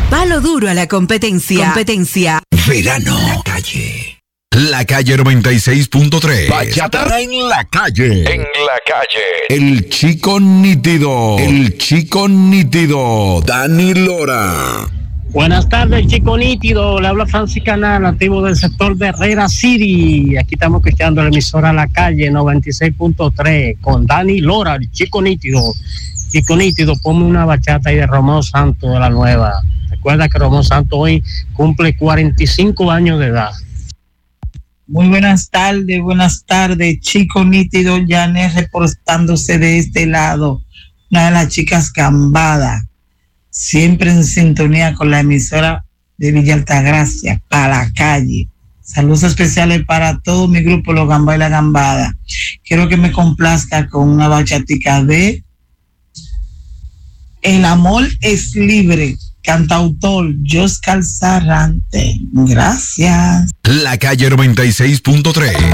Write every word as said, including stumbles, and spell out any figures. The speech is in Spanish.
Palo duro a la competencia. Competencia. Verano. La calle. La calle noventa y seis punto tres. Bachata en la calle. En la calle. El chico nítido. El chico nítido. Dani Lora. Buenas tardes, chico nítido. Le habla Francis Canal, nativo del sector de Herrera City. Aquí estamos escuchando la emisora La Calle noventa y seis punto tres con Dani Lora, el chico nítido. Chico nítido, ponme una bachata ahí de Romeo Santos de la nueva. Recuerda que Romeo Santos hoy cumple cuarenta y cinco años de edad. Muy buenas tardes, buenas tardes, chico nítido, Janet reportándose de este lado. Una de las chicas Gambada, siempre en sintonía con la emisora de Villa Altagracia, para la calle. Saludos especiales para todo mi grupo, los Gambá y la Gambada. Quiero que me complazca con una bachatica de El amor es libre, cantautor Joscar Sarante. Gracias. La calle noventa y seis punto tres.